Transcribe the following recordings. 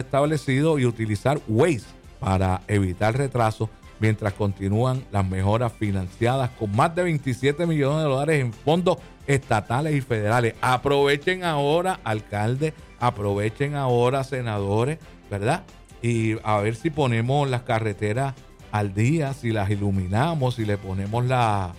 establecido y utilizar Waze para evitar retrasos mientras continúan las mejoras financiadas con más de 27 millones de dólares en fondos estatales y federales. Aprovechen ahora, alcalde, aprovechen ahora, senadores, ¿verdad? Y a ver si ponemos las carreteras al día, si las iluminamos, si le ponemos la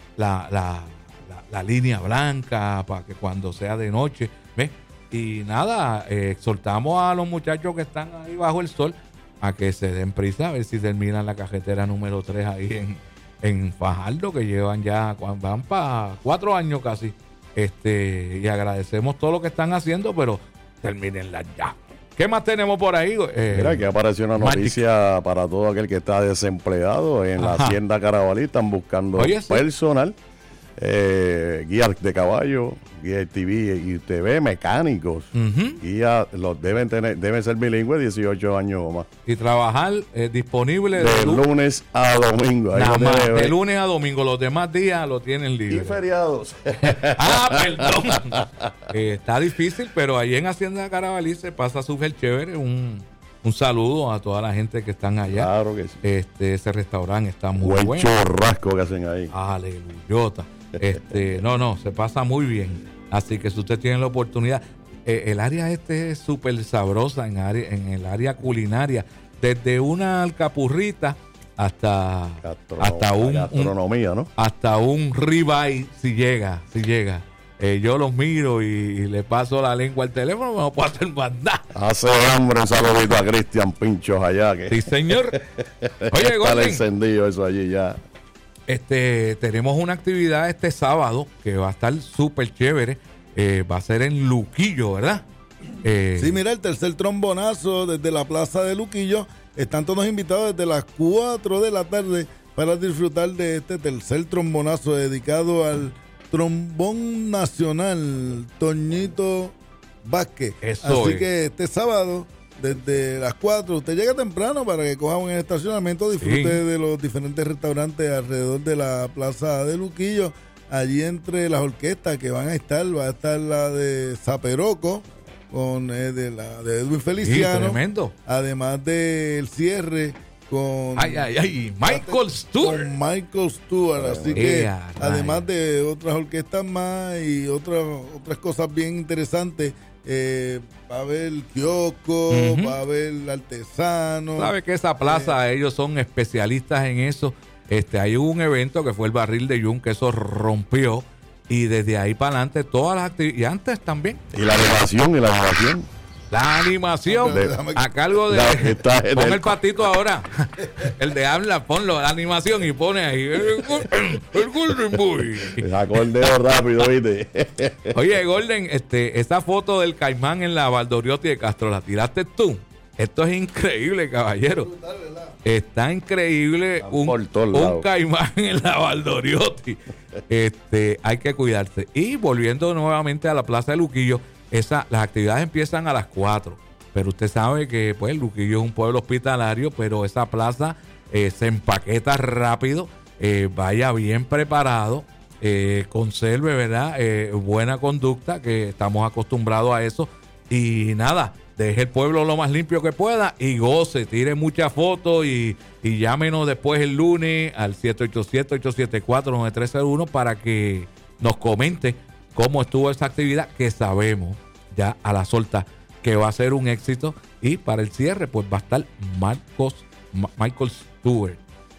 línea blanca para que cuando sea de noche, ¿ves? Y nada, exhortamos a los muchachos que están ahí bajo el sol a que se den prisa, a ver si terminan la carretera número 3 ahí en Fajardo, que llevan ya, van para 4 años casi. Y agradecemos todo lo que están haciendo, pero termínenla ya. ¿Qué más tenemos por ahí? Mira, que apareció una noticia para todo aquel que está desempleado en la Hacienda Carabalí. Están buscando personal, guías de caballo, guías TV y UTV, mecánicos. Guías, deben ser bilingües, 18 años o más. Y trabajar disponible de lunes a domingo. Nada más, de lunes a domingo. Los demás días lo tienen libre. Y feriados. Perdón. Está difícil, pero ahí en Hacienda Carabalí se pasa súper chévere. Un saludo a toda la gente que están allá. Claro que sí. Ese restaurante está muy buen bueno. Chorrasco que hacen ahí. Aleluyota. Se pasa muy bien. Así que si usted tiene la oportunidad, el área es súper sabrosa en el área culinaria, desde una alcapurrita hasta gastronomía, ¿no? Hasta un ribeye si llega. Yo los miro y le paso la lengua al teléfono, me lo puedo hacer mandar. Hace hambre, un saludito a Cristian Pinchos allá. Sí, señor. Oye, Gordon, está encendido eso allí ya. Tenemos una actividad este sábado que va a estar súper chévere. Va a ser en Luquillo, ¿verdad? Sí, mira, el tercer trombonazo desde la plaza de Luquillo. Están todos invitados desde las 4 de la tarde para disfrutar de este tercer trombonazo dedicado al trombón nacional Toñito Vázquez. Así que este sábado, desde las 4, usted llega temprano para que coja un estacionamiento, disfrute de los diferentes restaurantes alrededor de la plaza de Luquillo. Allí entre las orquestas que van a estar, va a estar la de Zaperoco, con de Edwin Feliciano. Sí, tremendo. Además del cierre con Michael Stewart. Con Michael Stewart. Así que además de otras orquestas más y otras cosas bien interesantes, va a haber kiosco, va a haber artesanos. ¿Sabe que esa plaza, ellos son especialistas en eso? Hay un evento que fue el Barril de Jun, que eso rompió, y desde ahí para adelante todas las actividades, y antes también. Y la animación. La animación a cargo de... Pon el patito ahora. El de habla, ponlo, la animación, y pone ahí el Golden Boy. Sacó el dedo rápido, ¿viste? Oye, Golden, esa foto del caimán en la Valdoriotti de Castro, ¿la tiraste tú? Esto es increíble, caballero. Está increíble un caimán en la Valdoriotti. Hay que cuidarse. Y volviendo nuevamente a la Plaza de Luquillo, las actividades empiezan a las 4. Pero usted sabe que pues Luquillo es un pueblo hospitalario, pero esa plaza se empaqueta rápido. Vaya bien preparado. Conserve, ¿verdad? Buena conducta, que estamos acostumbrados a eso. Y nada, deje el pueblo lo más limpio que pueda y goce, tire muchas fotos y llámenos después el lunes al 787-874-9301 para que nos comente cómo estuvo esa actividad, que sabemos ya a la solta que va a ser un éxito. Y para el cierre pues va a estar Michael Stewart.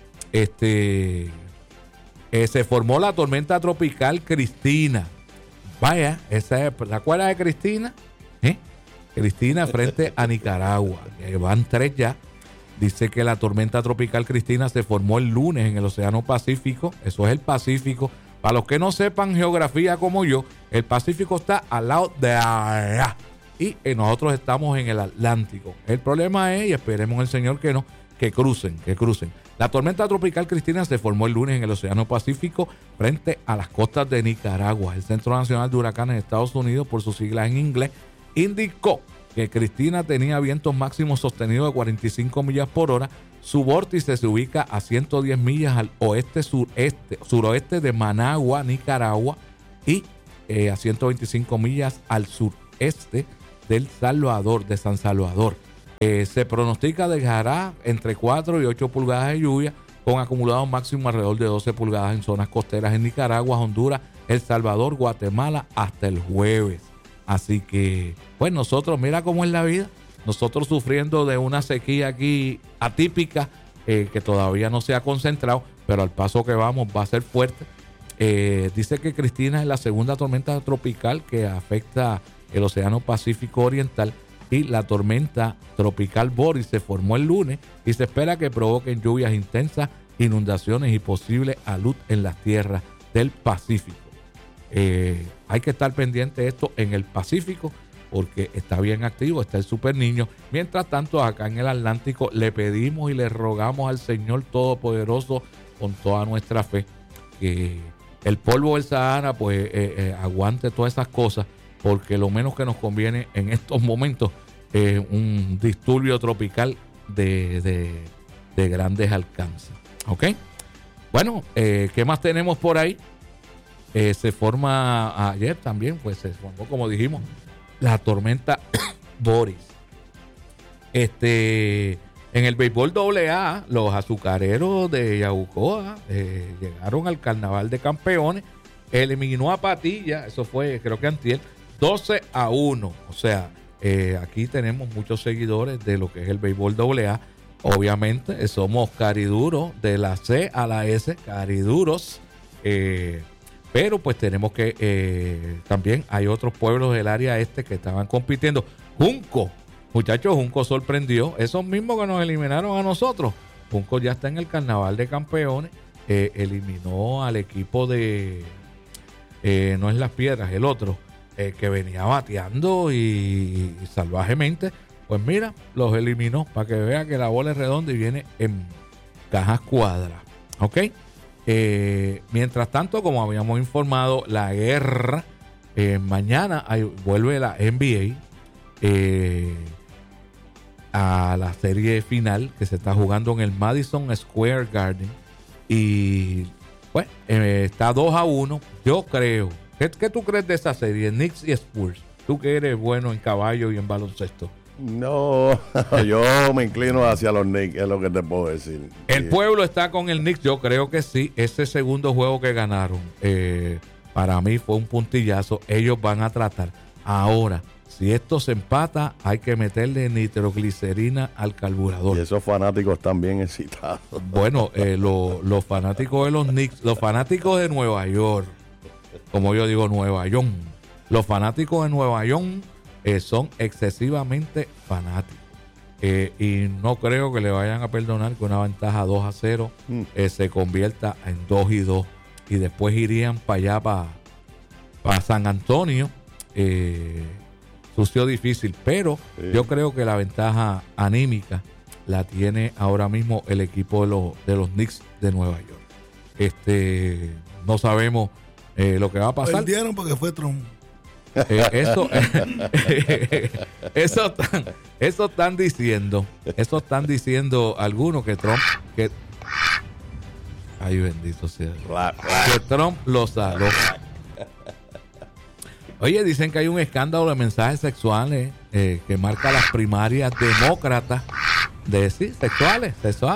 Se formó la tormenta tropical Cristina. Vaya, ¿se acuerda de Cristina? Cristina frente a Nicaragua. Van 3 ya. Dice que la tormenta tropical Cristina se formó el lunes en el Océano Pacífico. Eso es el Pacífico. Para los que no sepan geografía como yo, el Pacífico está al lado de allá. Y nosotros estamos en el Atlántico. El problema es, y esperemos el Señor que crucen. La tormenta tropical Cristina se formó el lunes en el Océano Pacífico frente a las costas de Nicaragua. El Centro Nacional de Huracanes de Estados Unidos, por sus siglas en inglés, indicó que Cristina tenía vientos máximos sostenidos de 45 millas por hora. Su vórtice se ubica a 110 millas al suroeste de Managua, Nicaragua, y a 125 millas al sureste de San Salvador. Se pronostica dejará entre 4 y 8 pulgadas de lluvia, con acumulado máximo alrededor de 12 pulgadas en zonas costeras en Nicaragua, Honduras, El Salvador, Guatemala, hasta el jueves. Así que, pues nosotros, mira cómo es la vida. Nosotros sufriendo de una sequía aquí atípica, que todavía no se ha concentrado, pero al paso que vamos va a ser fuerte. Dice que Cristina es la segunda tormenta tropical que afecta el Océano Pacífico Oriental, y la tormenta tropical Boris se formó el lunes y se espera que provoquen lluvias intensas, inundaciones y posible alud en las tierras del Pacífico. Hay que estar pendiente de esto en el Pacífico porque está bien activo, está el Super Niño. Mientras tanto, acá en el Atlántico le pedimos y le rogamos al Señor Todopoderoso con toda nuestra fe que el polvo del Sahara pues aguante todas esas cosas, porque lo menos que nos conviene en estos momentos es un disturbio tropical de grandes alcances. ¿Ok? Bueno, ¿qué más tenemos por ahí? Se forma ayer también, pues se formó, como dijimos, la tormenta Boris. En el béisbol AA, los azucareros de Yabucoa llegaron al Carnaval de Campeones, eliminó a Patilla, eso fue creo que antier, 12-1. O sea, aquí tenemos muchos seguidores de lo que es el béisbol AA. Obviamente somos cariduros de la C a la S, cariduros. Pero pues tenemos que también hay otros pueblos del área este que estaban compitiendo. Junco, muchachos, Junco sorprendió. Esos mismos que nos eliminaron a nosotros. Junco ya está en el Carnaval de Campeones. Eliminó al equipo de no es Las Piedras, el otro, que venía bateando y salvajemente. Pues mira, los eliminó para que vea que la bola es redonda y viene en cajas cuadras. ¿Ok? Mientras tanto, como habíamos informado, la guerra, mañana vuelve la NBA a la serie final que se está jugando en el Madison Square Garden. Y pues está 2-1. Yo creo. ¿Qué tú crees de esa serie? Knicks y Spurs. Tú que eres bueno en caballo y en baloncesto. No, yo me inclino hacia los Knicks, es lo que te puedo decir. El pueblo está con el Knicks, yo creo que sí. Ese segundo juego que ganaron, para mí fue un puntillazo. Ellos van a tratar. Ahora, si esto se empata, hay que meterle nitroglicerina al carburador. Y esos fanáticos están bien excitados. Bueno, los fanáticos de los Knicks, los fanáticos de Nueva York, como yo digo, Nueva York, los fanáticos de Nueva York son excesivamente fanáticos. Y no creo que le vayan a perdonar que una ventaja 2-0 se convierta en 2-2. Y después irían para allá, para San Antonio. Sucio difícil, pero sí, yo creo que la ventaja anímica la tiene ahora mismo el equipo de los Knicks de Nueva York. No sabemos lo que va a pasar. Perdieron porque fue Trump. Eso están diciendo algunos que Trump ay, bendito sea, que Trump lo saló. Oye, dicen que hay un escándalo de mensajes sexuales que marca las primarias demócratas sexuales.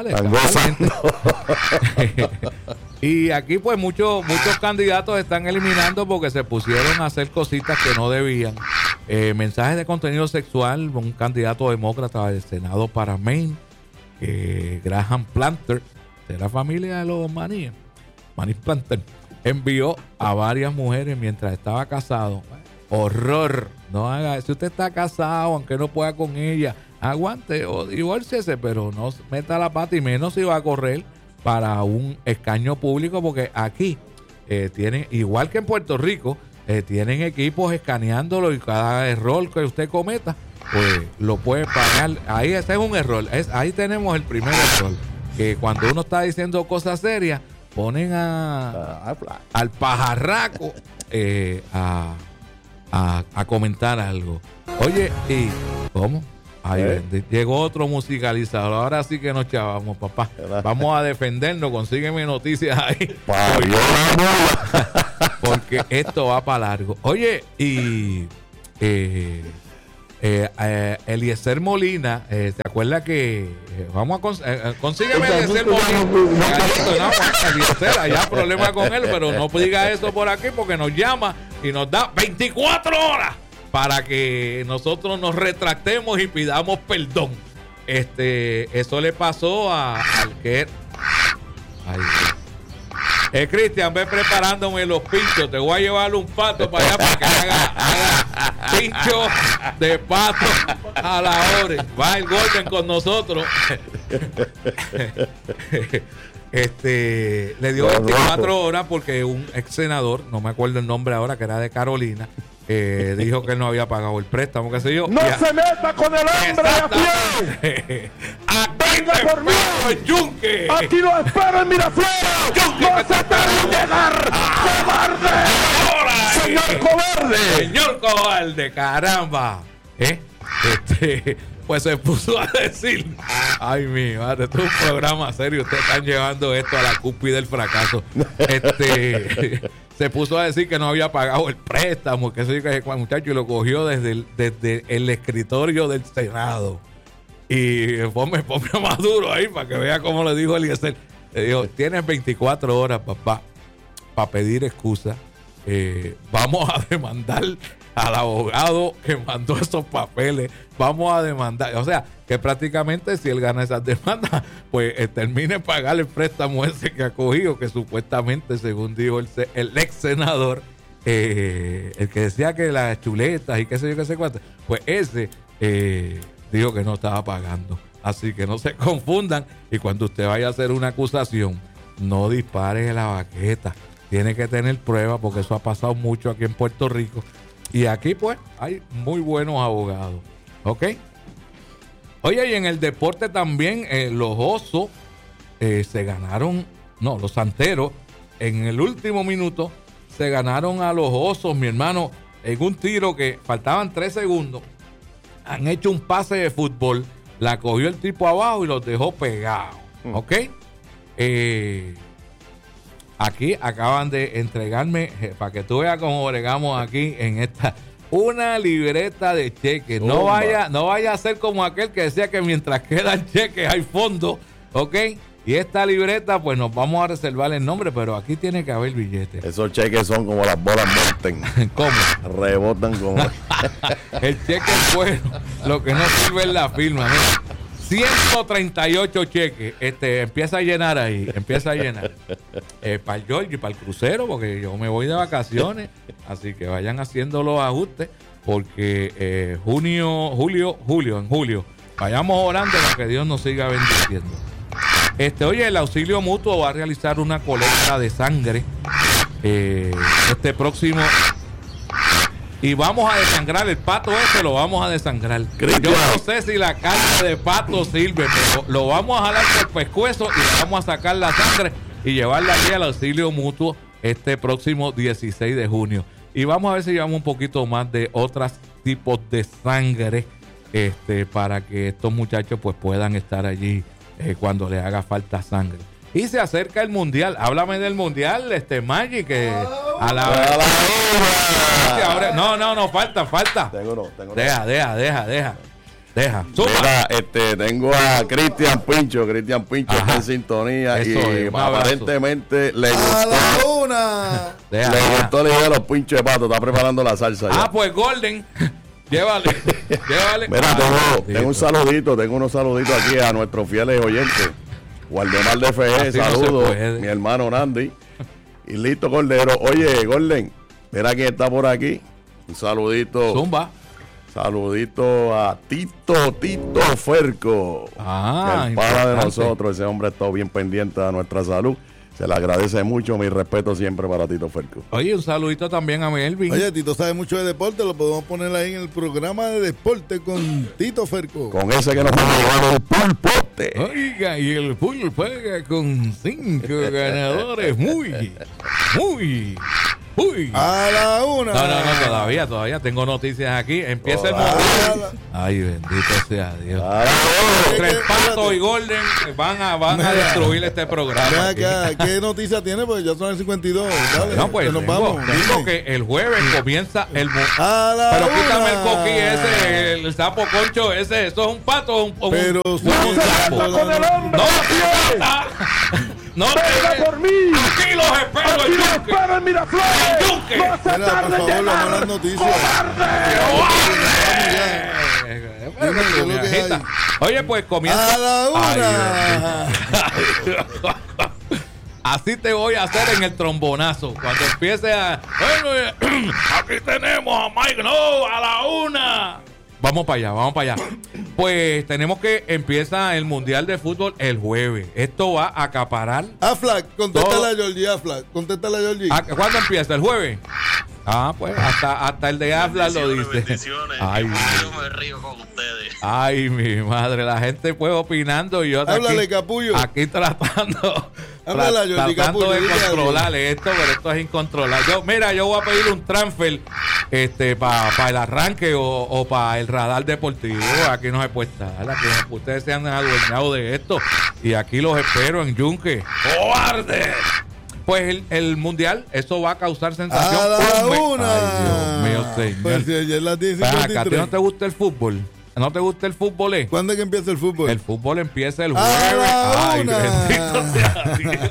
Y aquí pues muchos candidatos están eliminando porque se pusieron a hacer cositas que no debían. Mensajes de contenido sexual, un candidato demócrata del Senado para Maine, Graham Planter, de la familia de los Manning Planter, envió a varias mujeres mientras estaba casado. Horror. No haga, si usted está casado, aunque no pueda con ella, aguante o divórciese, pero no meta la pata, y menos si va a correr para un escaño público, porque aquí tienen, igual que en Puerto Rico, tienen equipos escaneándolo, y cada error que usted cometa, pues lo puede pagar. Ahí ese es un error. Ahí tenemos el primer error, que cuando uno está diciendo cosas serias, ponen al pajarraco a comentar algo. Oye, ¿y cómo? Ahí llegó otro musicalizador. Ahora sí que nos chavamos, papá. Vamos a defendernos. Consígueme noticias ahí. Porque esto va para largo. Oye, y Eliezer Molina, ¿te acuerdas que vamos a consígueme Eliezer Molina? Eliezer, allá problema con él, pero no diga eso por aquí porque nos llama y nos da 24 horas para que nosotros nos retractemos y pidamos perdón. Eso le pasó al que... Cristian, ve preparándome los pinchos. Te voy a llevar un pato para allá para que haga pinchos de pato a la hora. Va el Golden con nosotros. Le dio 24 horas porque un ex senador, no me acuerdo el nombre ahora, que era de Carolina, dijo que él no había pagado el préstamo, qué sé yo. ¡No se meta con el hombre de fiel! ¡Venga por mí! ¡Yunque! ¡Aquí lo espero en Miraflores! ¡No se tarde en llegar! ¡Cobarde! ¡Señor cobarde! ¡Señor cobarde! ¡Caramba! Pues se puso a decir, ay mi madre, esto es un programa serio, ustedes están llevando esto a la cúspide del fracaso. Se puso a decir que no había pagado el préstamo, que ese muchacho, y lo cogió desde el escritorio del Senado. Y ponme más duro ahí para que vea cómo le dijo Eliezer. Le dijo, tienes 24 horas, papá, para pedir excusa. Vamos a demandar al abogado que mandó esos papeles. Vamos a demandar. O sea, que prácticamente si él gana esas demandas, pues termine de pagar el préstamo ese que ha cogido, que supuestamente, según dijo el ex senador, el que decía que las chuletas y qué sé yo, qué sé cuánto, pues ese dijo que no estaba pagando. Así que no se confundan, y cuando usted vaya a hacer una acusación, no dispare en la baqueta. Tiene que tener pruebas, porque eso ha pasado mucho aquí en Puerto Rico. Y aquí, pues, hay muy buenos abogados. ¿Ok? Oye, y en el deporte también, los Osos se ganaron, no, los Santeros, en el último minuto, se ganaron a los Osos, mi hermano, en un tiro que faltaban 3 segundos. Han hecho un pase de fútbol, la cogió el tipo abajo y los dejó pegados. ¿Ok? Aquí acaban de entregarme, para que tú veas cómo bregamos aquí en esta, una libreta de cheques. No vaya a ser como aquel que decía que mientras quedan cheques hay fondos, ¿ok? Y esta libreta, pues nos vamos a reservar el nombre, pero aquí tiene que haber billetes. Esos cheques son como las bolas Morten. ¿Cómo? Rebotan como... El cheque es bueno, lo que no sirve es la firma. Mira, 138 cheques. Empieza a llenar ahí, para el George y para el crucero, porque yo me voy de vacaciones, así que vayan haciendo los ajustes, porque en julio, vayamos orando para que Dios nos siga bendiciendo. Oye, el Auxilio Mutuo va a realizar una colecta de sangre este próximo, y vamos a desangrar el pato ese, lo vamos a desangrar. Yo no sé si la carne de pato sirve, pero lo vamos a jalar por pescuezo y le vamos a sacar la sangre y llevarla aquí al Auxilio Mutuo este próximo 16 de junio. Y vamos a ver si llevamos un poquito más de otros tipos de sangre, para que estos muchachos pues puedan estar allí cuando les haga falta sangre. Y se acerca el mundial. Háblame del mundial, Maggi, que a la hora. No, falta. Tengo Deja. Mira, tengo a Cristian Pincho está en sintonía. Eso, y aparentemente le gustó la idea de los pinchos de pato. Está preparando la salsa ya. Pues Golden, llévale. Mira, tengo unos saluditos aquí a nuestros fieles oyentes. Waldemar de FE, saludos, mi hermano Nandi. Y listo, Cordero. Oye, Golden, mira quién está por aquí. Un saludito. Zumba. Saludito a Tito Ferco. El pana de nosotros. Ese hombre está bien pendiente de nuestra salud. Se le agradece mucho, mi respeto siempre para Tito Ferco. Oye, un saludito también a Melvin. Oye, Tito sabe mucho de deporte, lo podemos poner ahí en el programa de deporte con Tito Ferco. Con ese que nos va a llevar el pulpote. Oiga, y el pool juega con 5 ganadores muy Uy. A la 1. No, todavía tengo noticias aquí. Empieza el mundial. Ay, bendito sea Dios. Entre el Pato y Golden van a destruir este programa. ¿Qué noticia tiene? Pues ya son el 52. Dale, no, pues nos vamos. Digo que el jueves comienza el mundial. Pero quítame el coquí ese, el sapo concho ese. Eso es un pato. Pero no venga por mí. Aquí los espero. Aquí los espero en Miraflores. No se tarde en llegar. Las noticias. Oye, pues comienza a la 1. Así te voy a hacer en el trombonazo. Cuando empiece a... Bueno, aquí tenemos a Mike. No, a la 1. Vamos para allá. Pues tenemos que empieza el Mundial de Fútbol el jueves. Esto va a acaparar. Aflac, contéstale a Georgie. Aflac, contéstale a Georgie. ¿Cuándo empieza? ¿El jueves? Pues hasta el de Aflac lo dice. Ay, yo me río con ustedes. Ay, mi madre, la gente pues opinando y yo háblale, Capullo. Aquí tratando Georgie, Capullo, de controlarle esto, pero esto es incontrolable. Yo voy a pedir un transfer para el arranque o para el radar deportivo. Aquí no se puede estar. Aquí ustedes se han adueñado de esto y aquí los espero en Yunque. ¡Cobarde! Pues el mundial, eso va a causar sensación. A la 1. Ay, Dios mío, señor. Pues si ayer las 10:53. ¿A ti no te gusta el fútbol? ¿No te gusta el fútbol? ¿Cuándo es que empieza el fútbol? El fútbol empieza el jueves. Ay, bendito sea Dios.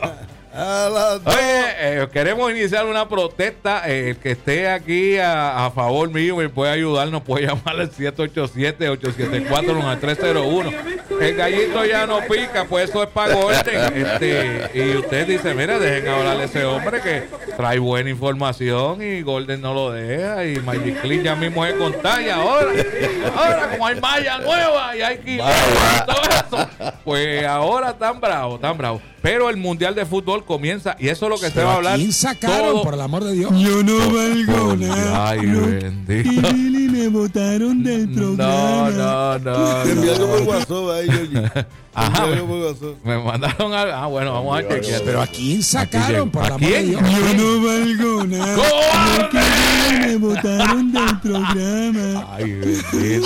Oye, queremos iniciar una protesta. El que esté aquí a favor mío me puede ayudar, nos puede llamar al 787-874-1301. El gallito ya no pica, pues eso es para Golden. Y usted dice, mira, dejen hablarle a ese hombre que trae buena información y Golden no lo deja. Y Magic Clean ya mismo se contagia. Ahora como hay malla nueva y hay que y todo eso, pues ahora están bravos. Pero el Mundial de Fútbol comienza y eso es lo que se va a hablar. ¿Quién sacaron, por el amor de Dios? Yo no valgo nada. Ay, bendito. Y me botaron del programa. No. Envié algo por WhatsApp ahí, Georgie. Ajá. Me mandaron algo. Bueno, vamos a chequear. Pero ¿a quién sacaron, por el amor de Dios? Yo no valgo nada. ¡Cobarde! Me botaron del programa. Ay, bendito.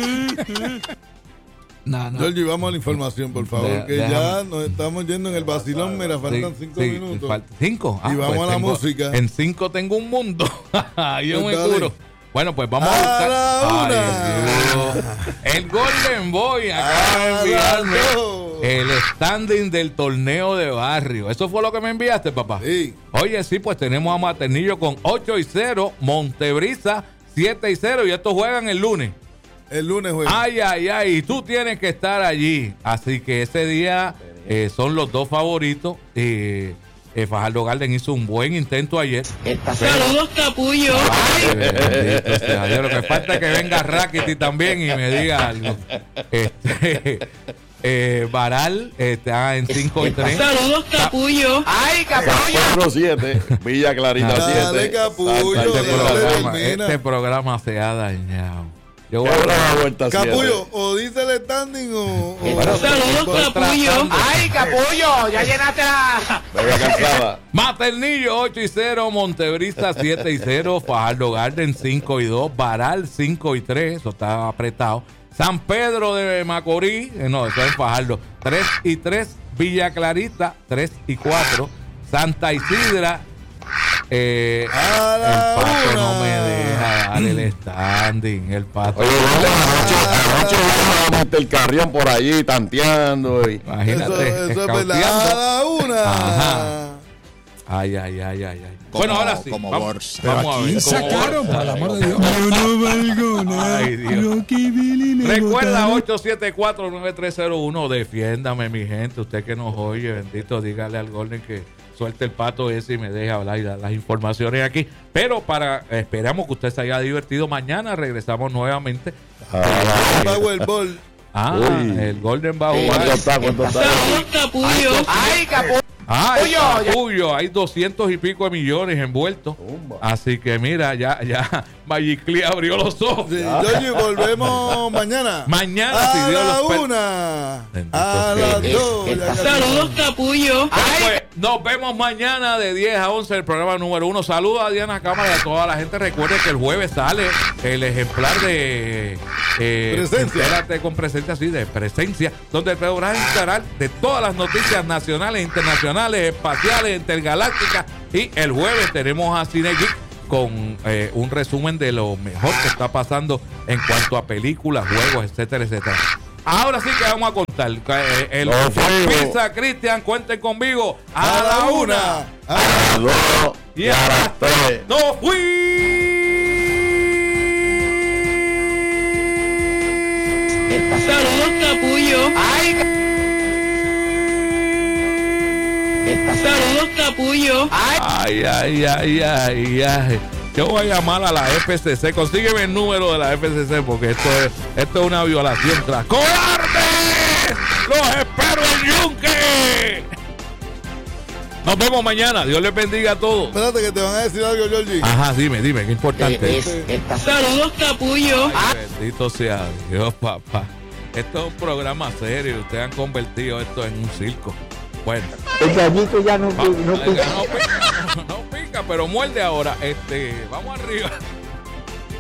No. Georgie, vamos a la información, por favor, que ya nos estamos yendo en el vacilón. Mira, faltan 5 minutos. 5. Y vamos a la música. En 5 tengo un mundo. Yo me Dale. curo. Bueno, pues vamos a buscar. A la 1. El Golden Boy acaba de enviarme el standing del torneo de barrio. ¿Eso fue lo que me enviaste, papá? Sí. Oye, sí, pues tenemos a Maternillo con 8-0, Montebrisa 7-0 y estos juegan el lunes. El lunes juega. Ay, y tú tienes que estar allí. Así que ese día son los dos favoritos. Fajardo Garden hizo un buen intento ayer. Saludos, Capullo. Ay, bendito sea Dios. Lo que falta es que venga Rackety también y me diga algo. Baral está en 5-3. Saludos, Capullo. ¡Ay, Capullo! 4-7, Villa Clarita 7. Dale, Capullo. Este programa se ha dañado. Yo voy a dar la vuelta. Capullo, o dice el standing o saludos, Capullo. ¡Ay, Capullo! Ya llenaste la... Venga, cansada. Maternillo 8-0, Montebrisa 7-0, Fajardo Garden 5-2, Baral 5-3, eso está apretado. San Pedro de Macorís, no, eso es Fajardo, 3-3, Villa Clarita 3-4, Santa Isidra. El Pato no me deja dar el standing. El Pato. Oye, anoche vimos a el Carrión por allí tanteando. Imagínate. Eso es verdad. A la 1. Ajá. Ay. Bueno, ahora sí. Vamos a ver. ¿Quién sacaron, por el amor de Dios? Yo no valgo nada. Ay, Dios. Recuerda 874-9301. Defiéndame, mi gente. Usted que nos oye, bendito, dígale al Golden que suelte el pato ese y me deje hablar y dar las informaciones aquí. Pero esperamos que usted se haya divertido. Mañana regresamos nuevamente. Powerball. El Golden va a jugar. ¿Cuánto está? Saludos, Capullo. ¡Ay, Capullo! Capullo, hay 200 y pico de millones envueltos. Así que mira, ya Magic Clean abrió los ojos. Sí, Georgie, volvemos mañana. Mañana, si Dios los a la 1. A las 2. Saludos, Capullo. Pues, Nos vemos mañana de 10 a 11 el programa número 1. Saludos a Diana Cámara y a toda la gente. Recuerde que el jueves sale el ejemplar de Presencia. Espérate con presencia, sí, de presencia, donde el programa integral de todas las noticias nacionales, internacionales, espaciales, intergalácticas. Y el jueves tenemos a Cine Geek con un resumen de lo mejor que está pasando en cuanto a películas, juegos, etcétera, etcétera. Ahora sí que vamos a contar. El Pizza Cristian, cuenten conmigo. A la 1, a las 2 y a las 3. ¡No fui! Saludos, capullo. Saludos, capullo. Ay. Yo voy a llamar a la FCC. Consígueme el número de la FCC porque esto es una violación tras ¡cobardes! ¡Los espero en Yunque! Nos vemos mañana. Dios les bendiga a todos. Espérate que te van a decir algo, Georgie. Ajá, dime, qué importante. Saludos, capullo. Bendito sea Dios, papá. Esto es un programa serio. Ustedes han convertido esto en un circo. Bueno. El gallito ya no pica. No pica, pero muerde ahora. Vamos arriba.